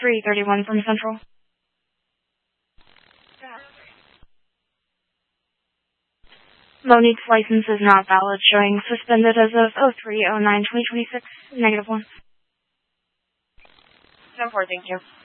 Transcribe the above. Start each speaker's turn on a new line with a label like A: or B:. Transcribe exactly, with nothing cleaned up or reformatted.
A: three thirty-one from Central. Monique's license is not valid, showing suspended as of oh three oh nine twenty twenty-six, negative one.
B: ten four, thank you.